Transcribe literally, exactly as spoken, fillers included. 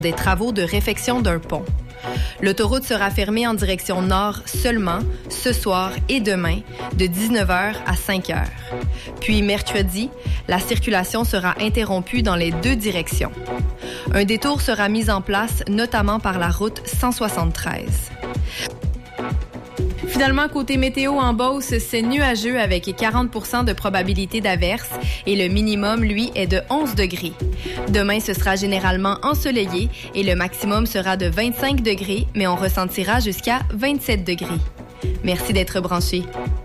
des travaux de réfection d'un pont. L'autoroute sera fermée en direction nord seulement ce soir et demain de dix-neuf heures à cinq heures. Puis mercredi, la circulation sera interrompue dans les deux directions. Un détour sera mis en place notamment par la route cent soixante-treize. Finalement, côté météo en Beauce, c'est nuageux avec quarante pour cent de probabilité d'averse et le minimum, lui, est de onze degrés. Demain, ce sera généralement ensoleillé et le maximum sera de vingt-cinq degrés, mais on ressentira jusqu'à vingt-sept degrés. Merci d'être branchés.